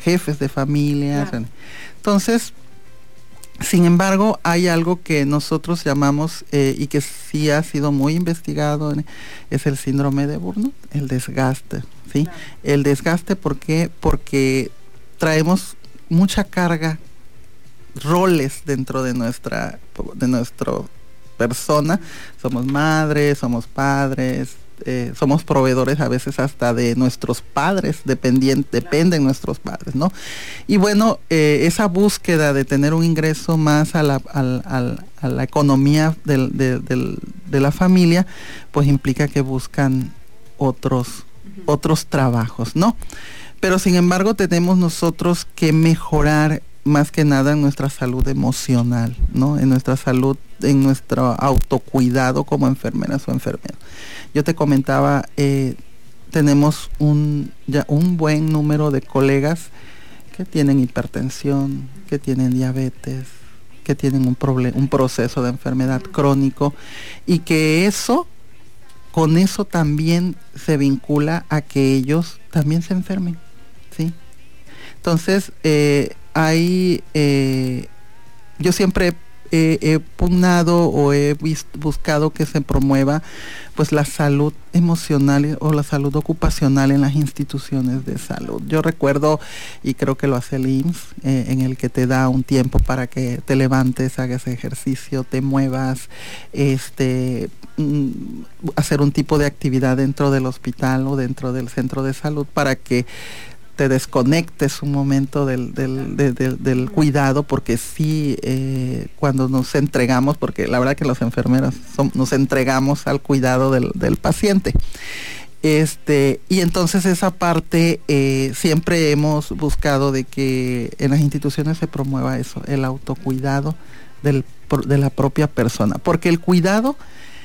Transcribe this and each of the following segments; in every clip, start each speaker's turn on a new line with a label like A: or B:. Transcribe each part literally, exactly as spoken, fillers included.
A: jefes de familias.
B: Claro.
A: Entonces, sin embargo, hay algo que nosotros llamamos eh, y que sí ha sido muy investigado, es el síndrome de Burnout, el desgaste, ¿sí?
B: Claro.
A: El desgaste, ¿por qué? Porque traemos mucha carga, roles dentro de nuestra, de nuestra persona. Somos madres, somos padres, eh, somos proveedores a veces hasta de nuestros padres, dependien, dependen nuestros padres, ¿no? Y bueno, eh, esa búsqueda de tener un ingreso más a la, a, a, a la economía del, de, del, de la familia, pues implica que buscan otros, uh-huh. otros trabajos, ¿no? Pero sin embargo tenemos nosotros que mejorar más que nada en nuestra salud emocional, ¿no? En nuestra salud, en nuestro autocuidado como enfermeras o enfermeros. Yo te comentaba, eh, tenemos un, ya un buen número de colegas que tienen hipertensión, que tienen diabetes, que tienen un, proble- un proceso de enfermedad crónico, y que eso, con eso también se vincula a que ellos también se enfermen, ¿sí? Entonces, eh, hay, eh, yo siempre he, he pugnado o he vis- buscado que se promueva pues la salud emocional o la salud ocupacional en las instituciones de salud. Yo recuerdo, y creo que lo hace el I M S S, eh, en el que te da un tiempo para que te levantes, hagas ejercicio, te muevas, este, mm, hacer un tipo de actividad dentro del hospital o dentro del centro de salud para que te desconectes un momento del, del, del, del, del cuidado, porque sí, eh, cuando nos entregamos, porque la verdad que los enfermeros son, nos entregamos al cuidado del, del paciente. Este, y entonces esa parte eh, siempre hemos buscado de que en las instituciones se promueva eso, el autocuidado del, de la propia persona, porque el cuidado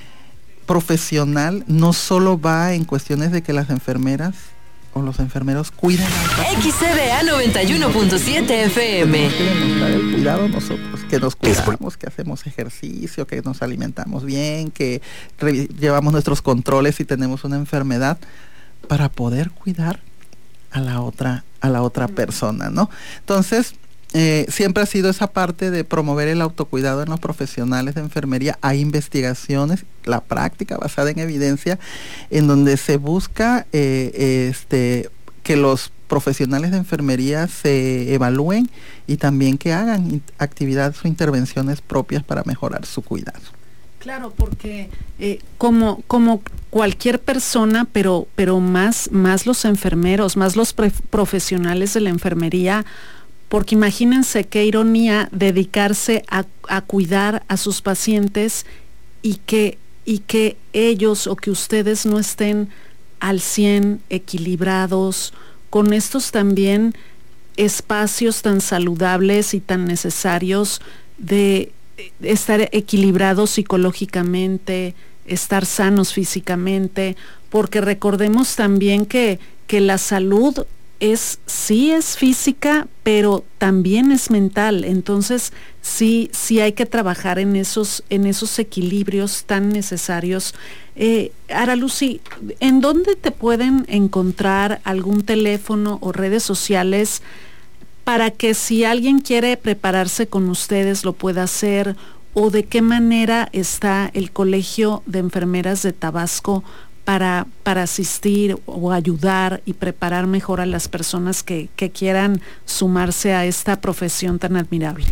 A: profesional no solo va en cuestiones de que las enfermeras o los enfermeros cuidan al
C: X C D A noventa y uno punto siete F M.
A: Queremos dar el cuidado nosotros, que nos cuidamos, que hacemos ejercicio, que nos alimentamos bien, que re- llevamos nuestros controles si tenemos una enfermedad, para poder cuidar a la otra, a la otra persona, ¿no? Entonces, Eh, siempre ha sido esa parte de promover el autocuidado en los profesionales de enfermería. Hay investigaciones, la práctica basada en evidencia, en donde se busca eh, este, que los profesionales de enfermería se evalúen y también que hagan in- actividades o intervenciones propias para mejorar su cuidado.
B: Claro, porque eh, como, como cualquier persona, pero, pero más, más los enfermeros, más los pre- profesionales de la enfermería, porque imagínense qué ironía dedicarse a, a cuidar a sus pacientes y que, y que ellos o que ustedes no estén al cien equilibrados, con estos también espacios tan saludables y tan necesarios de estar equilibrados psicológicamente, estar sanos físicamente, porque recordemos también que, que la salud es, sí es física, pero también es mental. Entonces sí, sí hay que trabajar en esos, en esos equilibrios tan necesarios. Eh, Aralucy, ¿en dónde te pueden encontrar algún teléfono o redes sociales para que si alguien quiere prepararse con ustedes lo pueda hacer? ¿O de qué manera está el Colegio de Enfermeras de Tabasco para, para asistir o ayudar y preparar mejor a las personas que, que quieran sumarse a esta profesión tan admirable?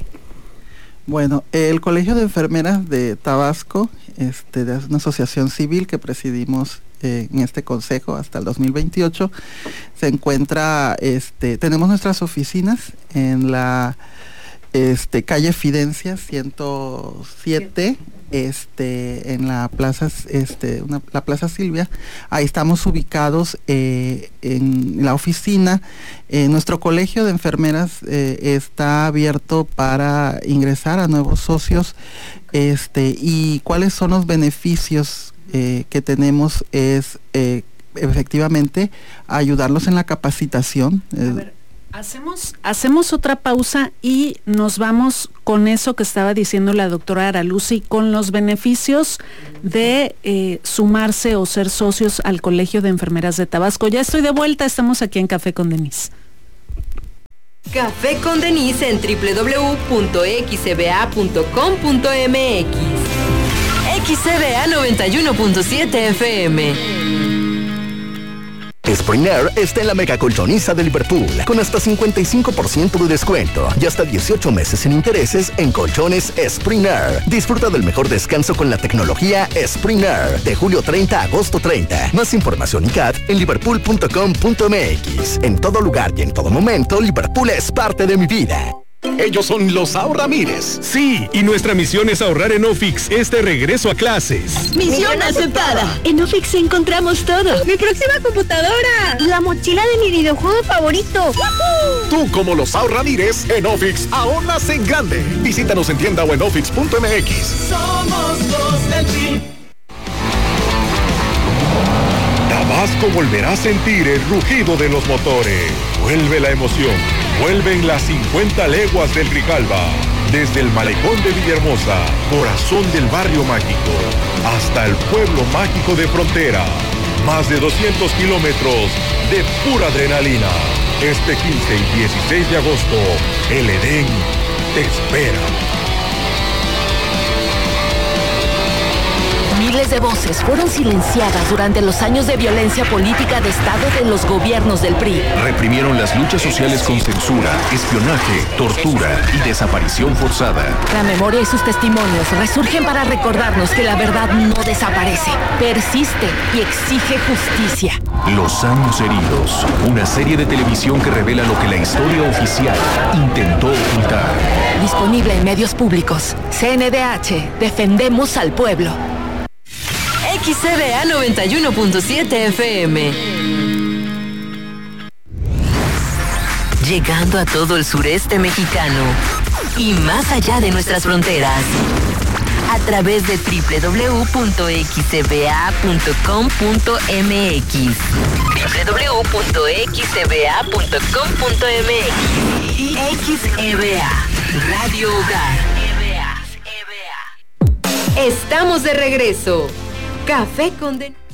A: Bueno, el Colegio de Enfermeras de Tabasco, este, es una asociación civil que presidimos eh, en este consejo hasta el dos mil veintiocho. Se encuentra, este, tenemos nuestras oficinas en la este, calle Fidencia ciento siete, este, en la plaza, este, una, la plaza Silvia. Ahí estamos ubicados eh, en la oficina. Eh, nuestro colegio de enfermeras eh, está abierto para ingresar a nuevos socios. Este, y cuáles son los beneficios eh, que tenemos es eh, efectivamente ayudarlos en la capacitación. Eh,
B: A ver, hacemos, hacemos otra pausa y nos vamos con eso que estaba diciendo la doctora Aralucy, con los beneficios de eh, sumarse o ser socios al Colegio de Enfermeras de Tabasco. Ya estoy de vuelta, estamos aquí en Café con Denise.
C: Café con Denise en doble u doble u doble u punto x c b a punto com punto m x. X C B A noventa y uno punto siete F M.
D: Spring Air está en la mega colchoniza de Liverpool, con hasta cincuenta y cinco por ciento de descuento y hasta dieciocho meses sin intereses en colchones Spring Air. Disfruta del mejor descanso con la tecnología Spring Air, de julio treinta a agosto treinta. Más información y C A D en liverpool punto com punto m x. En todo lugar y en todo momento, Liverpool es parte de mi vida.
E: Ellos son los Ahorramires. Sí, y nuestra misión es ahorrar en Ofix este regreso a clases.
F: Misión aceptada. En Ofix encontramos todo. Mi próxima computadora. La mochila de mi videojuego favorito. ¡Woohoo!
E: Tú, como los Ahorramires, en Ofix ahorras en grande. Visítanos en tienda o en ofix punto m x.
G: Somos los del G.
E: Tabasco volverá a sentir el rugido de los motores. Vuelve la emoción. Vuelven las cincuenta leguas del Grijalba. Desde el malecón de Villahermosa, corazón del barrio mágico, hasta el pueblo mágico de Frontera. Más de doscientos kilómetros de pura adrenalina. Este quince y dieciséis de agosto, el Edén te espera.
H: Miles de voces fueron silenciadas durante los años de violencia política de Estado de los gobiernos del P R I.
I: Reprimieron las luchas sociales con censura, espionaje, tortura y desaparición forzada.
H: La memoria y sus testimonios resurgen para recordarnos que la verdad no desaparece, persiste y exige justicia.
I: Los años heridos, una serie de televisión que revela lo que la historia oficial intentó ocultar.
H: Disponible en medios públicos. C N D H, defendemos al pueblo.
C: X C B A noventa y uno punto siete F M. Llegando a todo el sureste mexicano y más allá de nuestras fronteras. A través de doble u doble u doble u punto x c b a punto com punto m x. doble u doble u doble u punto x c b a punto com punto m x. Y X E B A, Radio Hogar. Estamos de regreso. Café con Denise.